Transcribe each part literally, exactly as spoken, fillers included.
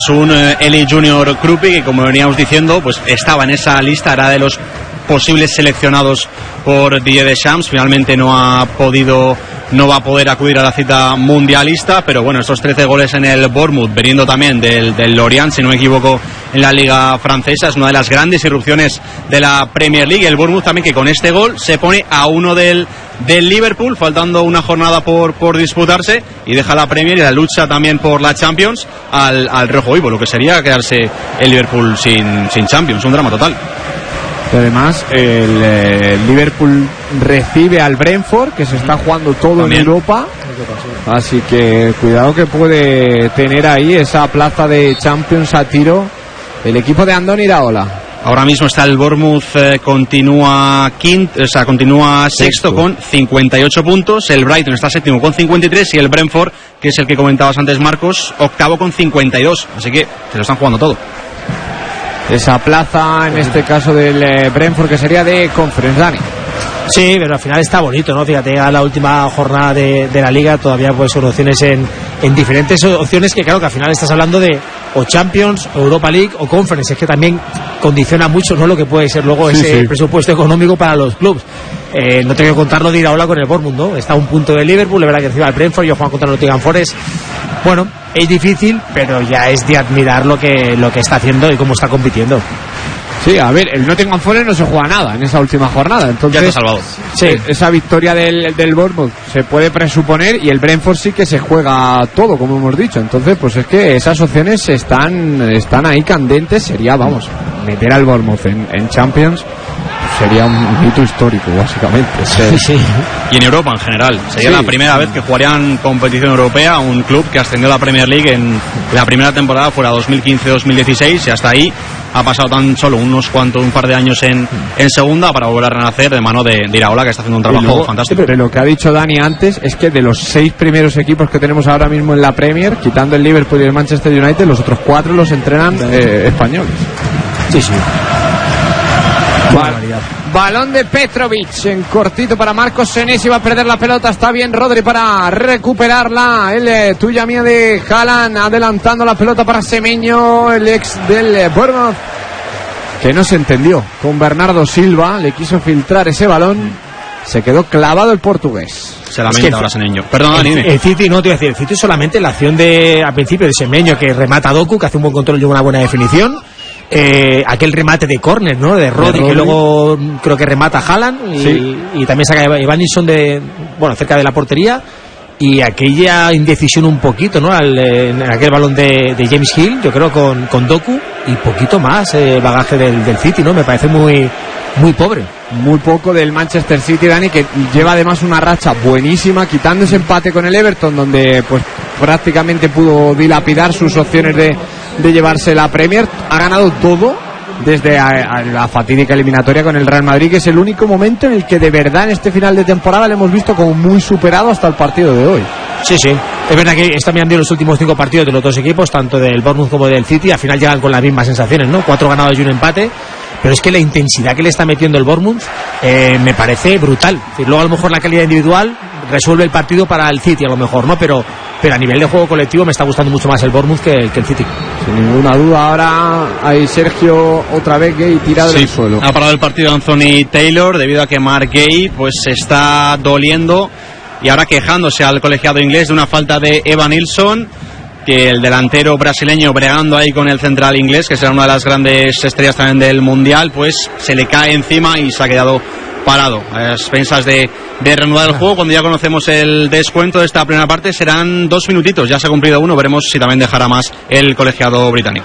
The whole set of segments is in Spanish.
Un eh, Eli Junior Krupi que, como veníamos diciendo, pues estaba en esa lista, era de los posibles seleccionados por Didier Deschamps. Finalmente no ha podido, no va a poder acudir a la cita mundialista, pero bueno, estos trece goles en el Bournemouth, veniendo también del, del Lorient, si no me equivoco, en la liga francesa, es una de las grandes irrupciones de la Premier League. El Bournemouth también, que con este gol se pone a uno del del Liverpool, faltando una jornada por, por disputarse, y deja la Premier y la lucha también por la Champions al, al rojo vivo, lo que sería quedarse el Liverpool sin, sin Champions, un drama total. Y además el, el Liverpool recibe al Brentford, que se está jugando todo también en Europa, así que cuidado que puede tener ahí esa plaza de Champions a tiro el equipo de Andoni Iraola. Ahora mismo está el Bournemouth, eh, continúa quinto, o sea, continúa sexto, sexto con cincuenta y ocho puntos. El Brighton está séptimo con cincuenta y tres y el Brentford, que es el que comentabas antes, Marcos, octavo con cincuenta y dos. Así que se lo están jugando todo. Esa plaza, en este caso del eh, Brentford, que sería de Conference, Dani. Sí, pero al final está bonito, ¿no? Fíjate, a la última jornada de, de la Liga todavía puede ser opciones en, en diferentes opciones, que claro que al final estás hablando de o Champions, o Europa League o Conference, es que también condiciona mucho, ¿no?, lo que puede ser luego sí, ese sí. presupuesto económico para los clubes. Eh, no tengo que contarlo de Iraola con el Bournemouth, ¿no? Está a un punto de Liverpool, es verdad que encima el Brentford, yo juego contra el Nottingham Forest. Bueno, es difícil, pero ya es de admirar lo que, lo que está haciendo y cómo está compitiendo. Sí, a ver, el Nottingham Forest no se juega nada en esa última jornada, entonces ya está salvado. Sí, esa victoria del, del Bournemouth se puede presuponer, y el Brentford sí que se juega todo, como hemos dicho. Entonces, pues es que esas opciones están, están ahí candentes. Sería, vamos, meter al Bournemouth en, en Champions sería un hito histórico, básicamente. Sí, sí. Y en Europa en general. Sería sí. la primera vez que jugarían competición europea un club que ascendió a la Premier League en la primera temporada, fuera dos mil quince dos mil dieciséis, y hasta ahí ha pasado tan solo unos cuantos, un par de años en, en segunda, para volver a renacer de mano de, de Iraola, que está haciendo un trabajo luego, fantástico. Pero lo que ha dicho Dani antes es que de los seis primeros equipos que tenemos ahora mismo en la Premier, quitando el Liverpool y el Manchester United, los otros cuatro los entrenan eh, españoles. Sí, sí. Val, balón de Petrovic en cortito para Marcos Senesi, va a perder la pelota, está bien Rodri para recuperarla, el eh, tuya mía de Haaland, adelantando la pelota para Semenyo, el ex del eh, Bournemouth, que no se entendió con Bernardo Silva, le quiso filtrar ese balón, se quedó clavado el portugués. Se lamenta es que ahora Semenyo. Perdón, el, el City, no te iba a decir, el City solamente la acción de al principio de Semenyo, que remata a Doku, que hace un buen control y una buena definición. Eh, aquel remate de córner, ¿no?, de Rodri, de Rodri, que luego creo que remata a Haaland, y, sí. y también saca a Evanilson de, bueno, cerca de la portería, y aquella indecisión un poquito, ¿no?, Al, en aquel balón de, de James Hill, yo creo con, con Doku, y poquito más el eh, bagaje del, del City, ¿no? Me parece muy, muy pobre. Muy poco del Manchester City, Dani, que lleva además una racha buenísima, quitando ese empate con el Everton, donde pues prácticamente pudo dilapidar sus opciones de, de llevarse la Premier. Ha ganado todo desde a, a la fatídica eliminatoria con el Real Madrid, que es el único momento en el que de verdad en este final de temporada le hemos visto como muy superado hasta el partido de hoy. Sí, sí, es verdad que está mirando los últimos cinco partidos de los dos equipos, tanto del Bournemouth como del City, al final llegan con las mismas sensaciones, ¿no? Cuatro ganados y un empate. Pero es que la intensidad que le está metiendo el Bournemouth eh, me parece brutal. Es decir, luego a lo mejor la calidad individual resuelve el partido para el City, a lo mejor, ¿no? Pero, pero a nivel de juego colectivo me está gustando mucho más el Bournemouth que el, que el City. Sin ninguna duda. Ahora hay Sergio otra vez Gay tirado sí, en el suelo. Ha parado el partido Anthony Taylor debido a que Mark Gay pues se está doliendo y ahora quejándose al colegiado inglés de una falta de Evanilson, que el delantero brasileño, bregando ahí con el central inglés, que será una de las grandes estrellas también del Mundial, pues se le cae encima y se ha quedado parado. A expensas de, de reanudar el juego, cuando ya conocemos el descuento de esta primera parte, serán dos minutitos, ya se ha cumplido uno, veremos si también dejará más el colegiado británico.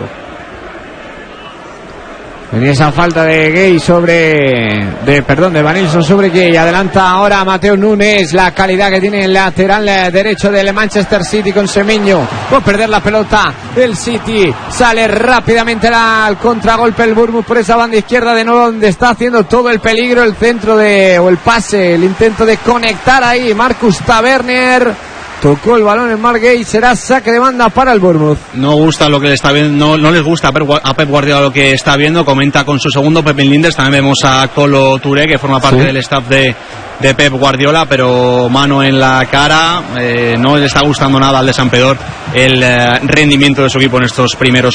Venía esa falta de Gay sobre de perdón de Vanilson sobre Gay. Adelanta ahora Mateo Núñez, la calidad que tiene el lateral derecho del Manchester City con Semenyo. Por perder la pelota el City, sale rápidamente al contragolpe el Bournemouth por esa banda izquierda, de nuevo donde está haciendo todo el peligro, el centro de o el pase, el intento de conectar ahí Marcus Taverner. Tocó el balón en Margate, será saque de banda para el Bournemouth. No gusta lo que le está viendo, no, no les gusta a Pep Guardiola lo que está viendo. Comenta con su segundo Pepin Linders. También vemos a Kolo Touré, que forma parte sí. del staff de, de Pep Guardiola, pero mano en la cara. Eh, no le está gustando nada al de Santpedor el eh, rendimiento de su equipo en estos primeros